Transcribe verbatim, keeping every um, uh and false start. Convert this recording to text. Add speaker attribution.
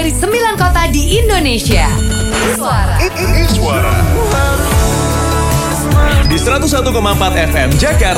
Speaker 1: dari sembilan kota di Indonesia. Iswara.
Speaker 2: Iswara. Di seratus satu koma empat F M Jakarta.